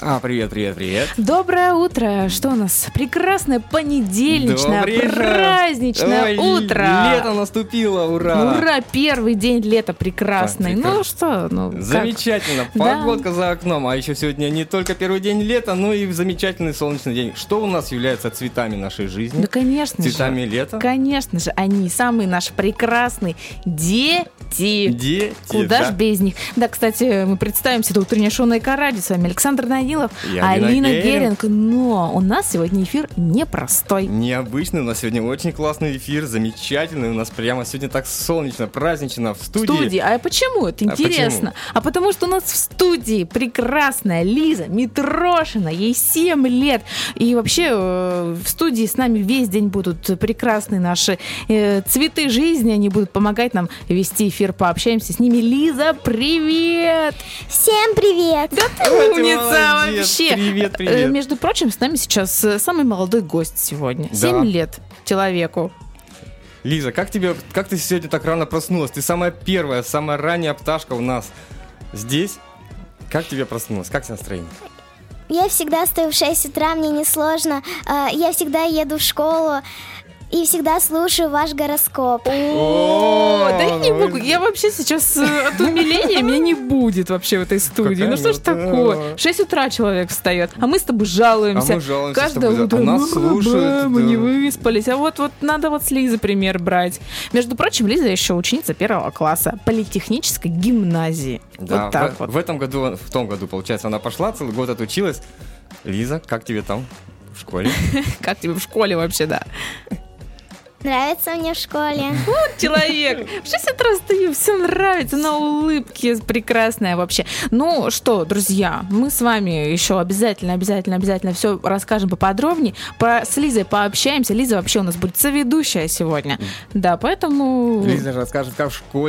Привет. Доброе утро. Что у нас? Прекрасное понедельничное, праздничное утро. Лето наступило, ура! Ура, первый день лета прекрасный. Замечательно. Погодка за окном. А еще сегодня не только первый день лета, но и замечательный солнечный день. Что у нас является цветами нашей жизни? Да, конечно же. Цветами лета? Конечно же. Они самые наши прекрасные дети. Куда ж без них. Да, кстати, мы представимся. Это утреннее шоу на Эко-радио. С вами Александр Данилов, Алина Геринг. Но у нас сегодня эфир непростой. Необычный. У нас сегодня очень классный эфир. Замечательный. У нас прямо сегодня так солнечно, празднично в студии. А почему? Это интересно. А потому что у нас в студии прекрасная Лиза Митрошина. Ей 7 лет. И вообще в студии с нами весь день будут прекрасные наши цветы жизни. Они будут помогать нам вести эфир. Пообщаемся с ними. Лиза, привет! Всем привет! Да ты умница вообще! Привет. Между прочим, с нами сейчас самый молодой гость сегодня. 7 лет человеку. Лиза, как ты сегодня так рано проснулась? Ты самая первая, самая ранняя пташка у нас здесь. Как тебе проснулась? Как тебе настроение? Я всегда встаю в 6 утра, мне несложно. Я всегда еду в школу и всегда слушаю ваш гороскоп. Да я не могу. Я вообще сейчас от умиления меня не будет вообще в этой студии. Ну что ж такое? В 6 утра человек встает, а мы с тобой жалуемся. Каждое утро. Нас слушают. Мы не выспались. А вот надо с Лизы пример брать. Между прочим, Лиза еще ученица 1 класса политехнической гимназии. Да, вот так вот. В том году, получается, она пошла, целый год отучилась. Лиза, как тебе там в школе? Как тебе в школе вообще, да? Нравится мне в школе. Вот человек. В 6 утра стою, все нравится, на улыбке прекрасная вообще. Ну что, друзья, мы с вами еще обязательно все расскажем поподробнее. С Лизой пообщаемся. Лиза вообще у нас будет соведущая сегодня. Да, поэтому... Лиза расскажет, как в школе